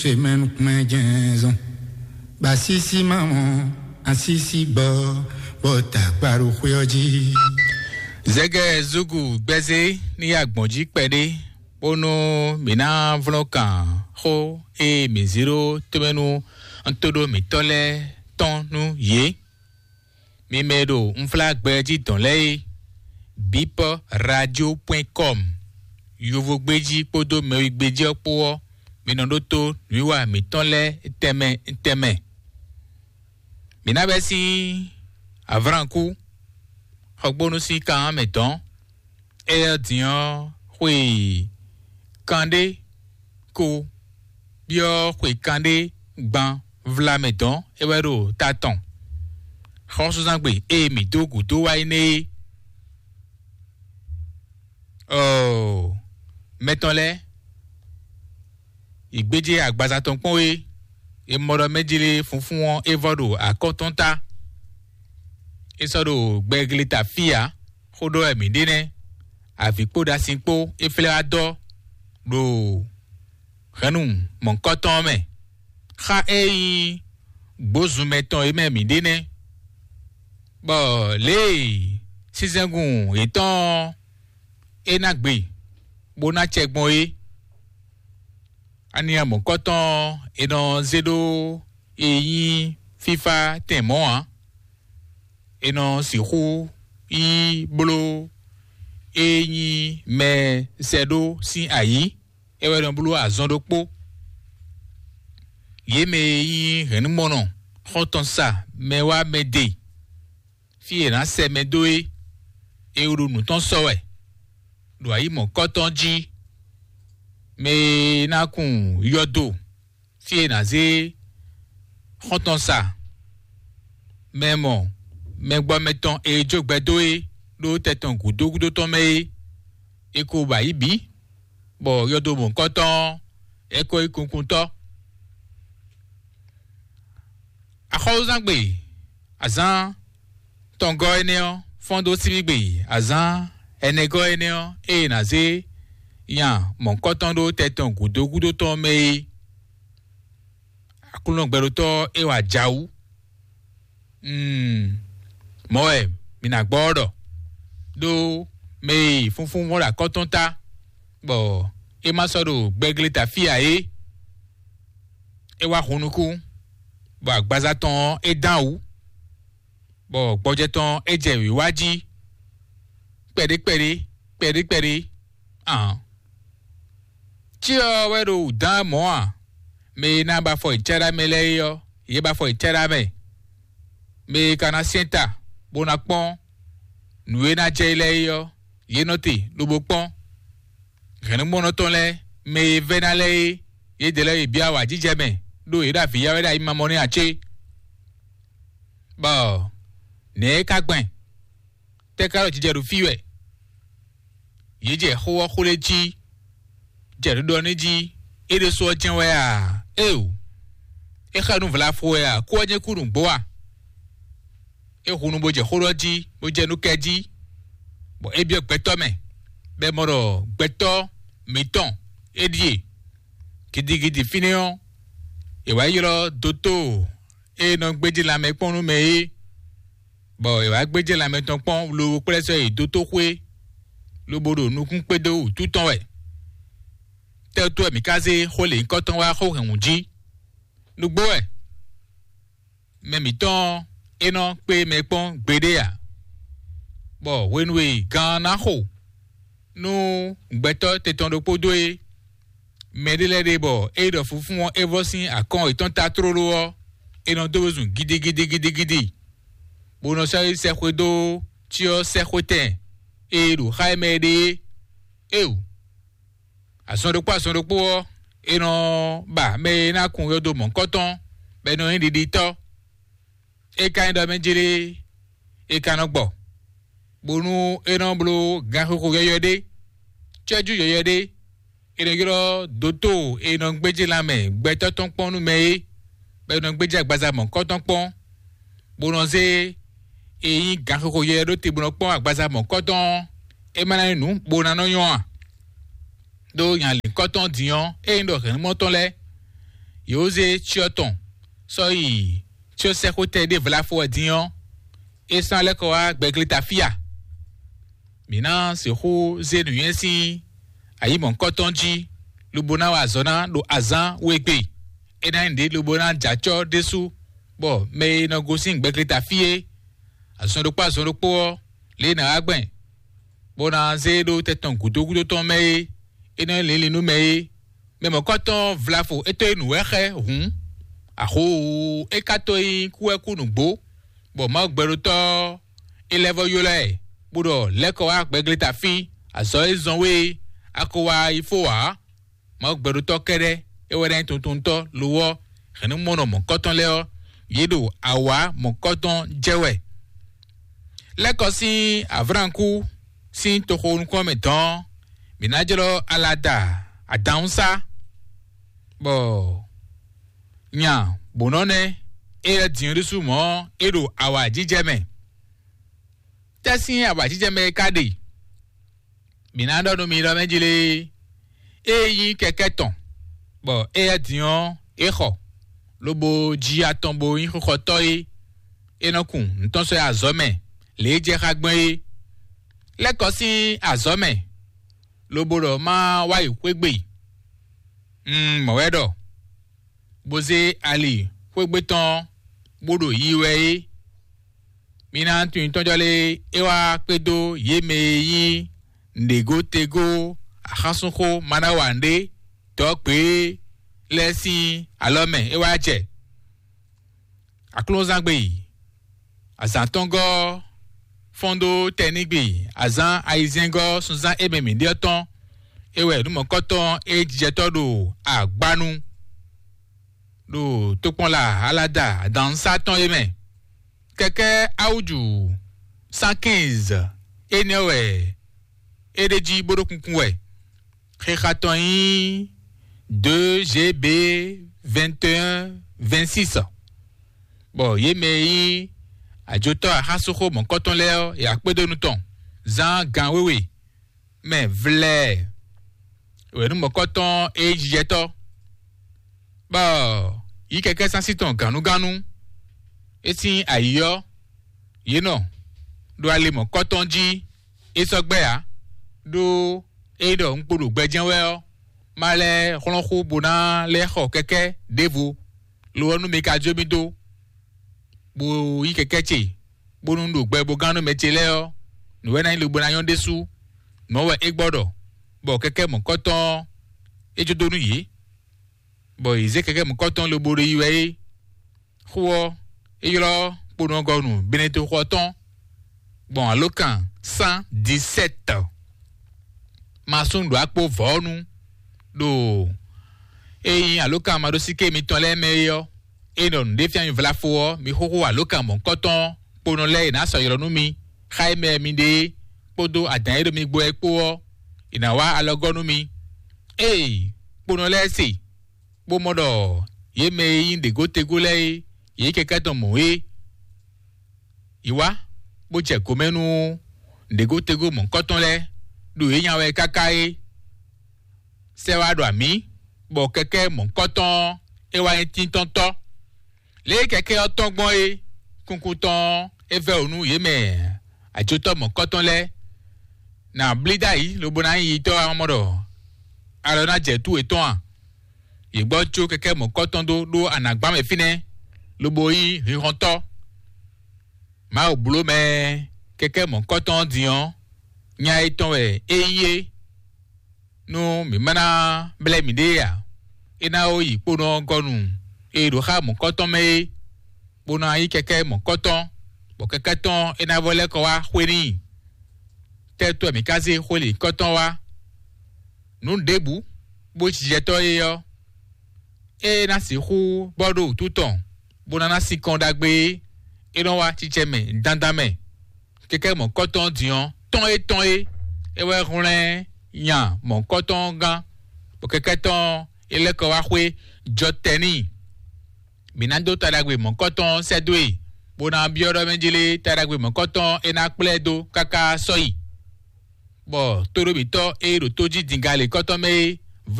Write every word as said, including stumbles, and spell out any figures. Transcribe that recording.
semaine comme quinze ba sisi maman asisi bo bota paru khoji zege zugu gbeze ni agbonji pede bono mina vlokan ho e mi zero temenu antodo mi tole ton nu ye mi medo mfla gbeji ton le bip radio point com yovo gbeji podo me gbeji opo mi nondo to niwa mi ton le teme teme mina besi avranku hogbonu si kan meton e dian hui kande ko bio hui kande gban vla meton e wero taton khoso zangbe e mi dogu do wa ine oh meton le igbeje agbaza ton pon we e moro mejile funfun won e vodo akotonta e sodo gbeglita fia khodo emi dene avikpo da sinpo e fele ado do khanum mon koton me kha e gbozu meton e memi dene bo le sizengun etan enagbe bona chegbon e ani mon koton e don zedo eyin fifa temon e non si hu i blo eyin me sedo si ayi e we don blo azondo po ye me yin ren mono hoton sa me wa me de fi na se me do e e uru nu ton so we do ayi mo koton ji me na kun yodo fi na ze hoton sa memo me gbo meton e jogbedo e lo teton gudo gudo ton me e ko ba ibi bo yodo mo koton e ko ikunkun to a khozangbe azan tongo eneo fondo sibigbe azan enego eneo e naze yan mo koton do teton gudo gudo ton me akulon gbero to e wa jawu mm moe mina gbodo do me funfun mo la kotonta bo e ma sodo gbegleta fia e e wa hunuku bo agbaza ton e danwu bo gboje ton e je wiwaji pere pere pere pere ah ti o wero dan mo a me na ba fo ichara mele yo ye ba fo ichara me me kana sienta bona pon nuwe na je ile yo ye noti lobo pon ren mo ton le me venale ye de le bia wa jije me do ira fi ya weda ima mo ni ache ba ne ka gben te ka ro jije ru fiwe ye je ho ho le ji je do ni ji e de so jen we a e o e khanu vla fo ya ko je kurun bo a e hunu boje horoji boje nukeji bo ebi ogbeto me be moro gbeto miton edie kidigidi finion e wa yiro doto e no gbeje la me ponu me bo e wa gbeje la me ton pon lo preso e doto kwe lo bodo nukun pedo tuton we te to mi kaze hole nkan ton wa ho hunji nugbo e me miton eno pe me pon gbede ya bo wenwe gan na ho no gbeto te ton do podo e medele de bo e do funfun won evosin akon iton ta trolo o eno dozun gidi gidi gidi gidi bono sai se kwedo ti o se kwete e ru haime de e o asondo pa asondo po eno ba me na kun yodo mon koton be no ndidi to e kind menjire e kanogbo bonu enoblo gahoko yoyode cheju yoyode enegiro doto eno gbeje lame gbeto ton ponu me be no gbeje agbaza mon koton pon bononze eyin gahoko yoyode ti bono pon agbaza mon koton e mana nu bona no yan do yan le koton dion e ndo ken moton le Yose Chioton, so i Chose Hotel de Vlafo Dion, et sans le quoi, Beglita Fia. Mina, c'est où Zenuyensi, aïe mon cotonji, le bona wazona, le azan, wegbe. Et d'un de le bona jacho dessous, bon, mais no gosing Beglita Fie, à son repas, son repos, les naragben. Bona zéro, t'es ton couteau, couteau ton mei, et non les nous mei. Mais mon coton vlafo était nous eche hum aho e katoi ku eku nugbo bo ma gberuto elevo yole budo leko wa gbegleta fi aso ezonwe akowa ifowa ma gberuto kere e were tuntunto luwo khenu mono mon coton leo yedo awa mon coton jewe leko si avranku si tohon kometon minajelo alada adansa bo nya bonone e dinrisu mo ero awa jijeme tesi awa jijeme kade minado no mi lo mejile eyi keketon bo e dion eho lobo ji atombo yin koko toyi enokun nton so azome le je kagbon leko si azome lobo ro ma wa ikwegbe Mm, mowedo. Boze ali, kwegbeton, bodo yiwe. Mina tu intonjole, ewa pedo, yeme yi, ndego tego, akhasunko, manawande, tokpe, lesi, alome, ewa che. Aklozangbe, azantongo, fondo tenikbe, azan aizengo, sunzan ebemi dioton, ewe nous mon coton et jeto do agbanu do topon la alada dans sa ton yeme keke auju cent quinze enewe edeji bodokunkunwe khekaton yi deux G B vingt et un vingt-six bon yeme yi ajoto hasoko mon coton leo et akpedo nou ton zan ganwewe mais vle ouais nous mon coton et jeto bah y quelqu'un sans citon ganou ganou et si ayo you know do aller mon coton ji et sogbe a do e do npodo gbejan we o male kolonko bona le ho keke devu lo nu me ka jomi do bo y keke chi bo nu do gbe bo ganou metele o no we na lu bona yon desu no we egbodo bo keke mon coton et je donne yi bo ize keke mon coton le bodo yiwe kho e yo bono gonu beneto coton bon alokan cent dix-sept mason do akpo vonu do e alokan ma do sike mi ton le meyo e non defian vla fo mi kho alokan mon coton pono le na so yo no mi khaime mi de podo adan do mi gbo epo inawa alogonu mi eh pono lesi bo modo ye me inde gote gole ye keke ton mo e iwa bo je komenu de gote go mon coton le do eyan we kakai se wa do ami bo keke mon coton e wa tin tonto le keke otongbon e kunkuton e ve onu ye me ajoto mon coton le na blida yi lo bona yi to amodo alona je tu eton a igbo cho keke mon coton do do anagba me fine lo boyi rinto ma obulo me keke mon coton dion nya eton we eye no mi mana ble mi de ya ina o yi pono gonu e do ha mon coton me bona yi keke mon coton bo keke ton ina vole ko wa khweni teto mi kaze kholi coton wa nu debu bo jeto yo e na si khu bodo touton bona na si kondagbe e no wa chicheme dandame keke mon coton dion ton et ton e e we ronlen yan mon coton gan bo keke ton e le ko wa khwe joteni minando taragwe mon coton sedwe bona bioro menjile taragwe mon coton e na pledo kaka soyi bo toro bito e ro toji dingale coton me